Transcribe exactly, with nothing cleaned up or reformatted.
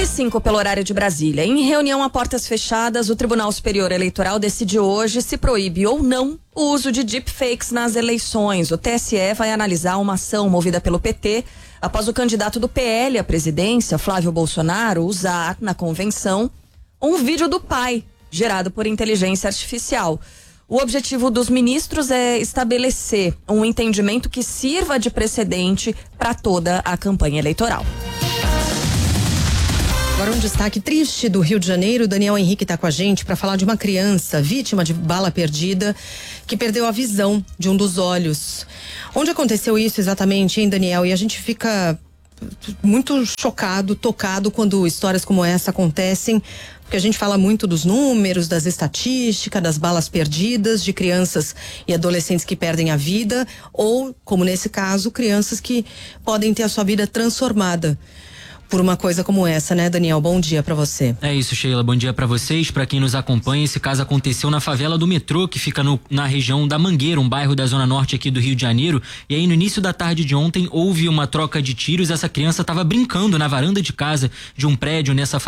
cinco pelo horário de Brasília. Em reunião a portas fechadas, o Tribunal Superior Eleitoral decide hoje se proíbe ou não o uso de deepfakes nas eleições. O T S E vai analisar uma ação movida pelo P T após o candidato do P L à presidência, Flávio Bolsonaro, usar na convenção um vídeo do pai gerado por inteligência artificial. O objetivo dos ministros é estabelecer um entendimento que sirva de precedente para toda a campanha eleitoral. Agora um destaque triste do Rio de Janeiro. Daniel Henrique está com a gente para falar de uma criança vítima de bala perdida que perdeu a visão de um dos olhos. Onde aconteceu isso exatamente, hein, Daniel? E a gente fica muito chocado, tocado quando histórias como essa acontecem, porque a gente fala muito dos números, das estatísticas, das balas perdidas, de crianças e adolescentes que perdem a vida, ou, como nesse caso, crianças que podem ter a sua vida transformada por uma coisa como essa, né, Daniel? Bom dia pra você. É isso, Sheila. Bom dia pra vocês, pra quem nos acompanha. Esse caso aconteceu na favela do Metrô, que fica no, na região da Mangueira, um bairro da zona norte aqui do Rio de Janeiro. E aí, no início da tarde de ontem, houve uma troca de tiros. Essa criança estava brincando na varanda de casa de um prédio nessa